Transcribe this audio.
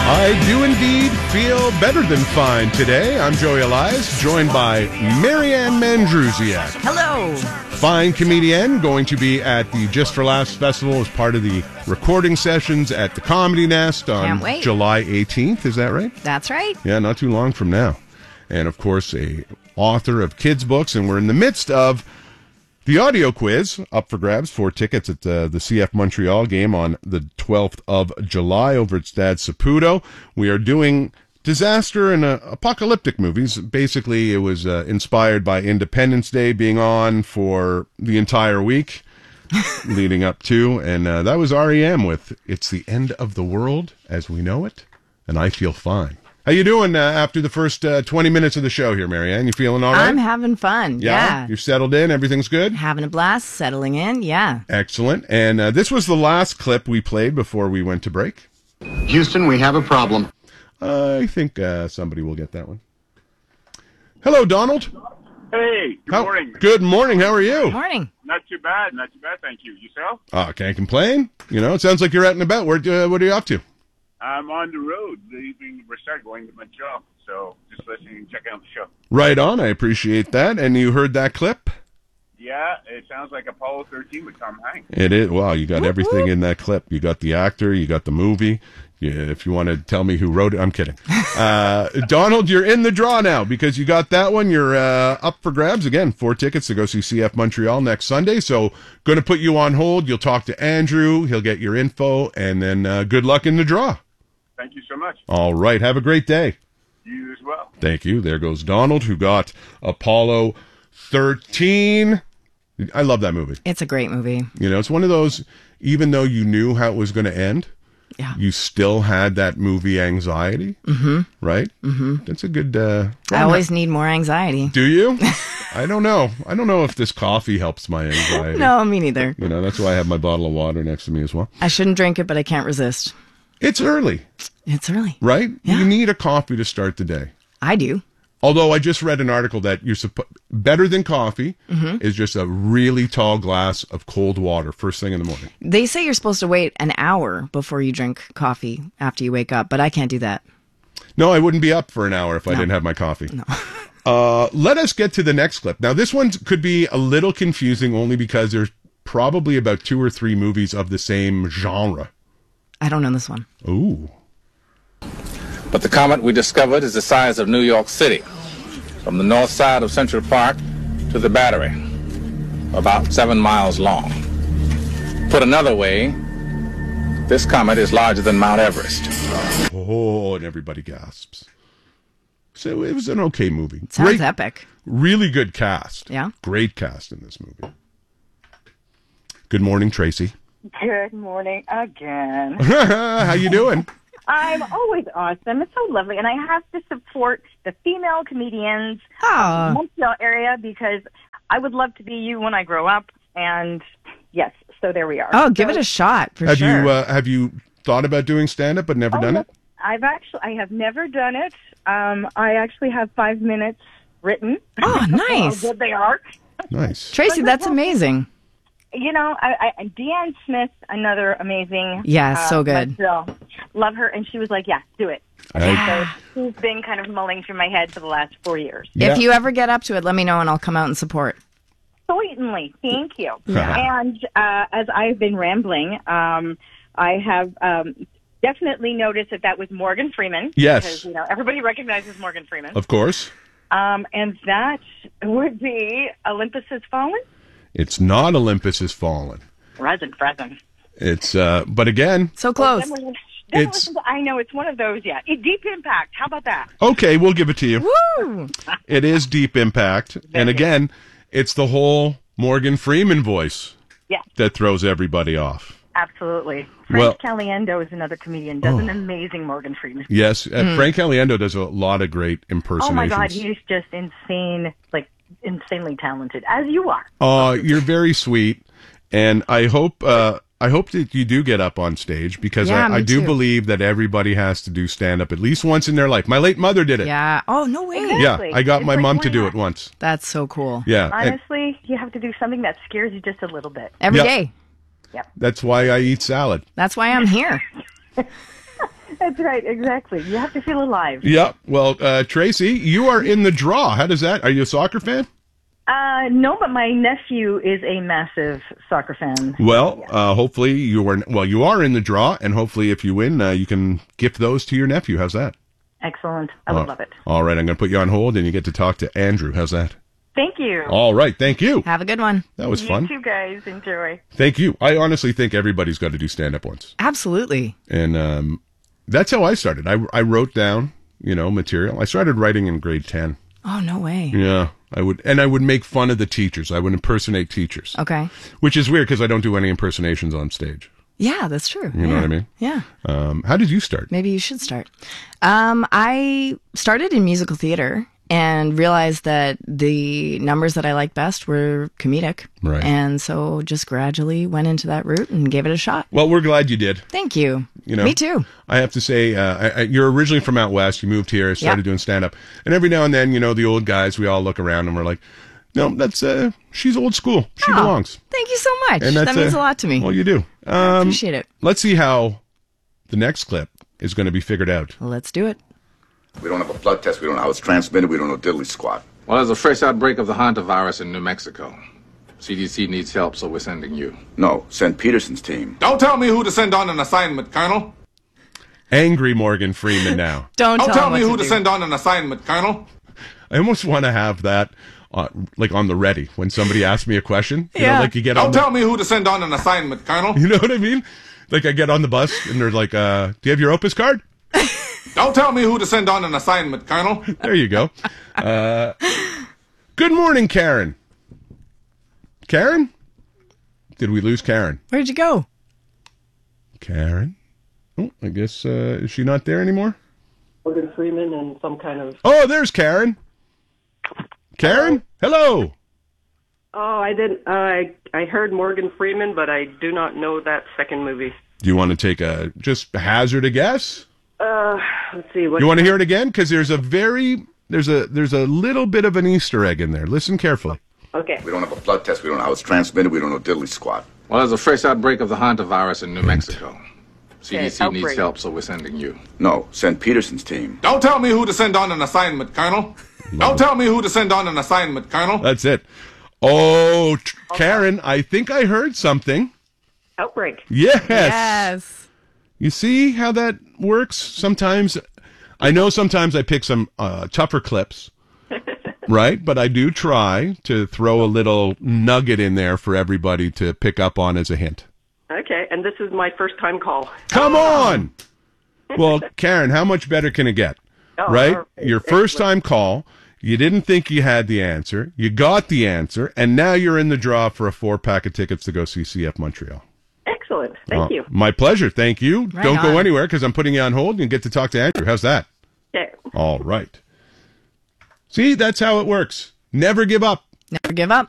I do indeed feel better than fine today. I'm Joey Elias, joined by Marianne Mandrusiak. Hello. Fine comedian, going to be at the Just for Laughs Festival as part of the recording sessions at the Comedy Nest on July 18th. Is that right? That's right. Yeah, not too long from now. And, of course, a author of kids' books, and we're in the midst of the audio quiz, up for grabs, 4 tickets at the CF Montreal game on the 12th of July over at Stade Saputo. We are doing disaster and apocalyptic movies. Basically, it was inspired by Independence Day being on for the entire week leading up to, and that was REM with It's the End of the World as We Know It, and I Feel Fine. How you doing after the first 20 minutes of the show here, Marianne? You feeling all right? I'm having fun, yeah. You're settled in? Everything's good? Having a blast, settling in, yeah. Excellent. And this was the last clip we played before we went to break. Houston, we have a problem. I think somebody will get that one. Hello, Donald. Hey, good morning. Good morning. How are you? Morning. Not too bad, thank you. Yourself? Can't complain. You know, it sounds like you're out and about. What are you up to? I'm on the road, leaving Bristol, going to Montreal. So just listening and checking out the show. Right on. I appreciate that. And you heard that clip? Yeah, it sounds like Apollo 13 with Tom Hanks. It is. Wow, you got everything in that clip. You got the actor, you got the movie. Yeah, if you want to tell me who wrote it, I'm kidding. Donald, you're in the draw now because you got that one. You're up for grabs. Again, 4 tickets to go see CF Montreal next Sunday. So going to put you on hold. You'll talk to Andrew. He'll get your info. And then good luck in the draw. Thank you so much. All right. Have a great day. You as well. Thank you. There goes Donald, who got Apollo 13. I love that movie. It's a great movie. You know, it's one of those, even though you knew how it was going to end, you still had that movie anxiety, right? Mm-hmm. That's a good... I always need more anxiety. Do you? I don't know. I don't know if this coffee helps my anxiety. No, me neither. You know, that's why I have my bottle of water next to me as well. I shouldn't drink it, but I can't resist. It's early. It's early. Right? Yeah. You need a coffee to start the day. I do. Although I just read an article that you're better than coffee is just a really tall glass of cold water first thing in the morning. They say you're supposed to wait an hour before you drink coffee after you wake up, but I can't do that. No, I wouldn't be up for an hour if I didn't have my coffee. No. Let us get to the next clip. Now, this one could be a little confusing only because there's probably about 2 or 3 movies of the same genre. I don't know this one. Ooh. But the comet we discovered is the size of New York City, from the north side of Central Park to the Battery, about 7 miles long. Put another way, this comet is larger than Mount Everest. Oh, and everybody gasps. So it was an okay movie. Sounds epic. Really good cast. Yeah. Great cast in this movie. Good morning, Tracy. Good morning again. How you doing? I'm always awesome. It's so lovely. And I have to support the female comedians in the Montreal area because I would love to be you when I grow up. And yes, so there we are. Oh, give it a shot for sure. Have you thought about doing stand-up but never done it? I have never done it. I actually have 5 minutes written. Oh, nice. How good they are. Nice. Tracy, that's amazing. You know, Deanne Smith, another amazing. Yeah, so good. Love her, and she was like, "Yeah, do it." So she's been kind of mulling through my head for the last 4 years. Yeah. If you ever get up to it, let me know, and I'll come out and support. Certainly, thank you. And as I've been rambling, I have definitely noticed that was Morgan Freeman. Yes, because everybody recognizes Morgan Freeman, of course. And that would be Olympus Has Fallen. It's not Olympus Has Fallen. Present. It's, but again... So close. I know, it's one of those, yeah. Deep Impact, how about that? Okay, we'll give it to you. Woo! It is Deep Impact. And again, it's the whole Morgan Freeman voice that throws everybody off. Absolutely. Frank Caliendo is another comedian, does an amazing Morgan Freeman. Yes, Frank Caliendo does a lot of great impersonations. Oh my God, he's just insane, insanely talented, as you are. Oh, you're very sweet, and I hope that you do get up on stage because I do believe that everybody has to do stand up at least once in their life. My late mother did it. Yeah. Oh, no way. Exactly. Yeah, I got my mom to do it once. That's so cool. Yeah. Honestly, you have to do something that scares you just a little bit. Every day. Yep. That's why I eat salad. That's why I'm here. That's right, exactly. You have to feel alive. Yeah. Well, Tracy, you are in the draw. How does that? Are you a soccer fan? No, but my nephew is a massive soccer fan. Well, hopefully you are in the draw, and hopefully if you win, you can gift those to your nephew. How's that? Excellent. I would love it. All right, I'm going to put you on hold, and you get to talk to Andrew. How's that? Thank you. All right, thank you. Have a good one. That was fun. You two guys, enjoy. Thank you. I honestly think everybody's got to do stand-up once. Absolutely. And that's how I started. I wrote down, material. I started writing in grade 10. Oh, no way. Yeah, I would make fun of the teachers. I would impersonate teachers. Okay. Which is weird because I don't do any impersonations on stage. Yeah, that's true. You know what I mean? Yeah. How did you start? Maybe you should start. I started in musical theater and realized that the numbers that I liked best were comedic. Right. And so just gradually went into that route and gave it a shot. Well, we're glad you did. Thank you. Me too. I have to say, you're originally from out west. You moved here, started doing stand-up. And every now and then, the old guys, we all look around and we're like, no, that's she's old school. She belongs. Thank you so much. And that means a lot to me. Well, you do. I appreciate it. Let's see how the next clip is going to be figured out. Let's do it. We don't have a blood test. We don't know how it's transmitted. We don't know diddly squat. Well, there's a fresh outbreak of the hantavirus in New Mexico. CDC needs help, so we're sending you. No, send Peterson's team. Don't tell me who to send on an assignment, Colonel. Angry Morgan Freeman now. Don't tell me who to send on an assignment, Colonel. I almost want to have that like on the ready when somebody asks me a question. You know, like you get Don't tell me who to send on an assignment, Colonel. You know what I mean? Like I get on the bus and they're like, do you have your Opus card? Don't tell me who to send on an assignment, Colonel. There you go. Good morning, Karen. Karen? Did we lose Karen? Where'd you go? Karen? Oh, I guess, is she not there anymore? Morgan Freeman and some kind of... Oh, there's Karen. Karen? Hello. Oh, I didn't... I heard Morgan Freeman, but I do not know that second movie. Do you want to take just hazard a guess? Let's see. You want to hear it again? Because there's a little bit of an Easter egg in there. Listen carefully. Okay. We don't have a blood test. We don't know how it's transmitted. We don't know diddly squat. Well, there's a fresh outbreak of the hantavirus in New Mexico. CDC outbreak. needs help, so we're sending you. No, send Peterson's team. Don't tell me who to send on an assignment, Colonel. Don't tell me who to send on an assignment, Colonel. That's it. Oh, Karen, I think I heard something. Outbreak. Yes. You see how that works? Sometimes I pick some tougher clips, right? But I do try to throw a little nugget in there for everybody to pick up on as a hint. Okay, and this is my first time call. Come on! Well, Karen, how much better can it get? Right? Your first time call, you didn't think you had the answer, you got the answer, and now you're in the draw for a 4-pack of tickets to go see CF Montreal. Excellent. Thank you. My pleasure. Thank you. Right Don't go on. anywhere because I'm putting you on hold and you get to talk to Andrew. How's that? Okay. All right. See, that's how it works. Never give up. Never give up.